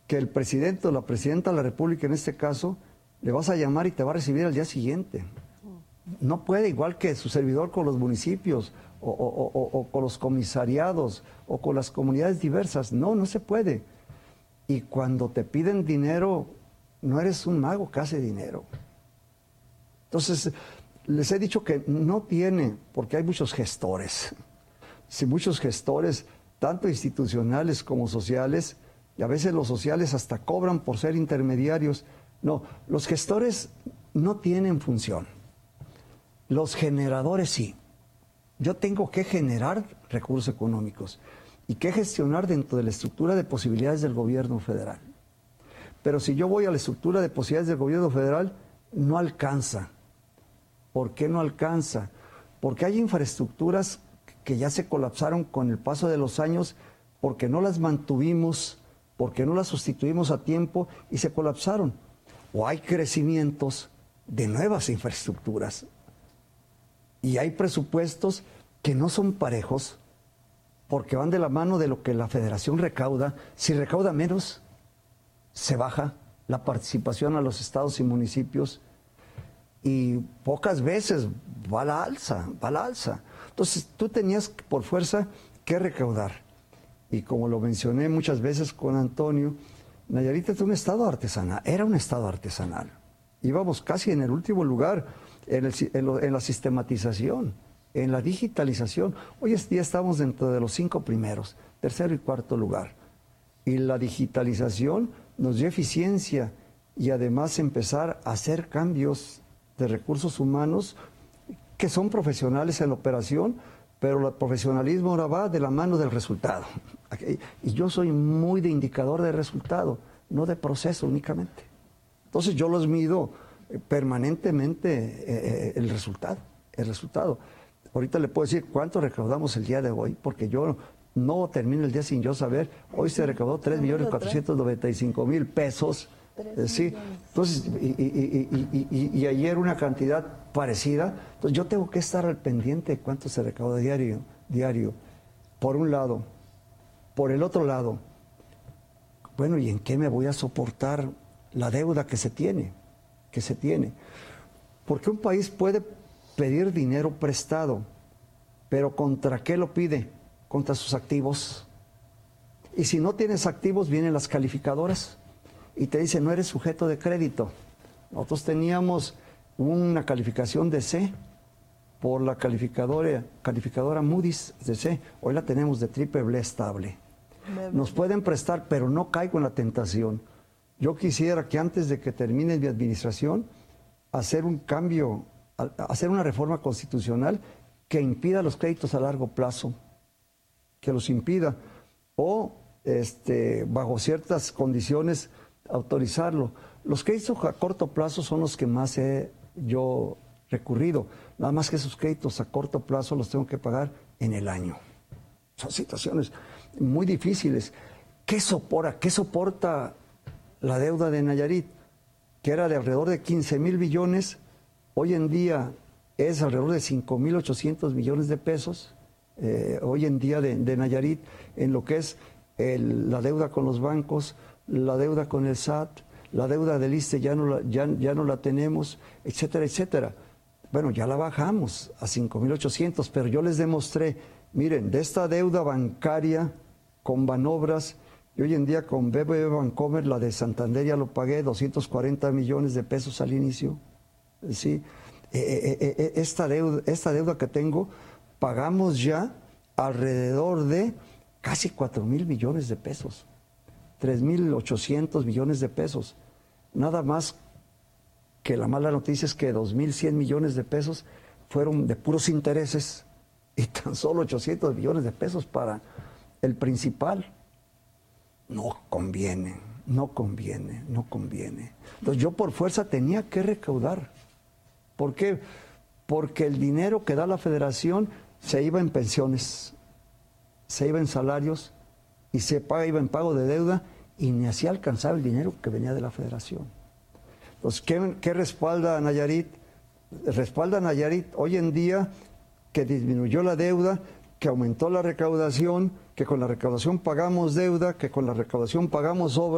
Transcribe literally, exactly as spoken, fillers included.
que el presidente o la presidenta de la República, en este caso, le vas a llamar y te va a recibir al día siguiente. No puede, igual que su servidor con los municipios, o, o, o, o con los comisariados, o con las comunidades diversas. No, no se puede. Y cuando te piden dinero, no eres un mago que hace dinero. Entonces, les he dicho que no tiene, porque hay muchos gestores. Sí, muchos gestores, tanto institucionales como sociales, y a veces los sociales hasta cobran por ser intermediarios. No, los gestores no tienen función. Los generadores sí. Yo tengo que generar recursos económicos y que gestionar dentro de la estructura de posibilidades del gobierno federal. Pero si yo voy a la estructura de posibilidades del gobierno federal, no alcanza. ¿Por qué no alcanza? Porque hay infraestructuras que ya se colapsaron con el paso de los años porque no las mantuvimos, porque no las sustituimos a tiempo y se colapsaron. O hay crecimientos de nuevas infraestructuras. Y hay presupuestos que no son parejos porque van de la mano de lo que la federación recauda. Si recauda menos, se baja la participación a los estados y municipios y pocas veces va a la alza, va a la alza. Entonces tú tenías por fuerza que recaudar. Y como lo mencioné muchas veces con Antonio, Nayarit es un estado artesanal, era un estado artesanal. Íbamos casi en el último lugar en, el, en, lo, en la sistematización, en la digitalización. Hoy en día estamos dentro de los cinco primeros, tercero y cuarto lugar. Y la digitalización nos dio eficiencia y además empezar a hacer cambios de recursos humanos que son profesionales en la operación, pero el profesionalismo ahora va de la mano del resultado. Y yo soy muy de indicador de resultado, no de proceso únicamente. Entonces yo los mido permanentemente eh, el resultado, el resultado. Ahorita le puedo decir cuánto recaudamos el día de hoy, porque yo no termino el día sin yo saber. Hoy se recaudó tres millones cuatrocientos noventa y cinco mil pesos. Eh, sí, entonces, y, y, y, y, y ayer una cantidad parecida. Entonces yo tengo que estar al pendiente de cuánto se recauda diario, diario, por un lado. Por el otro lado, bueno, ¿y en qué me voy a soportar la deuda que se tiene? Que se tiene. Porque un país puede pedir dinero prestado, pero ¿contra qué lo pide? Contra sus activos. Y si no tienes activos, vienen las calificadoras y te dicen, no eres sujeto de crédito. Nosotros teníamos una calificación de C por la calificadora, calificadora Moody's de C. Hoy la tenemos de triple B estable. Nos pueden prestar, pero no caigo en la tentación. Yo quisiera que antes de que termine mi administración, hacer un cambio, hacer una reforma constitucional que impida los créditos a largo plazo, que los impida, o este, bajo ciertas condiciones autorizarlo. Los créditos a corto plazo son los que más he yo recurrido, nada más que esos créditos a corto plazo los tengo que pagar en el año. Son situaciones muy difíciles. ¿Qué soporta, qué soporta la deuda de Nayarit? Que era de alrededor de quince mil billones, hoy en día es alrededor de cinco mil ochocientos millones de pesos, eh, hoy en día de, de Nayarit, en lo que es el, la deuda con los bancos, la deuda con el S A T, la deuda del I S S S T E ya no la, ya, ya no la tenemos, etcétera, etcétera. Bueno, ya la bajamos a cinco mil ochocientos, pero yo les demostré, miren, de esta deuda bancaria con Banobras, y hoy en día con B B V Bancomer, la de Santander ya lo pagué, doscientos cuarenta millones de pesos al inicio. ¿Sí? Eh, eh, eh, esta, deuda, esta deuda que tengo, pagamos ya alrededor de casi cuatro mil millones de pesos. tres mil ochocientos millones de pesos. Nada más que la mala noticia es que dos mil cien millones de pesos fueron de puros intereses y tan solo ochocientos millones de pesos para el principal. No conviene, no conviene, no conviene. Entonces yo por fuerza tenía que recaudar. ¿Por qué? Porque el dinero que da la federación se iba en pensiones, se iba en salarios y se paga, iba en pago de deuda y ni así alcanzaba el dinero que venía de la federación. Entonces, ¿qué, qué respalda a Nayarit? Respalda a Nayarit hoy en día que disminuyó la deuda, que aumentó la recaudación, que con la recaudación pagamos deuda, que con la recaudación pagamos obras.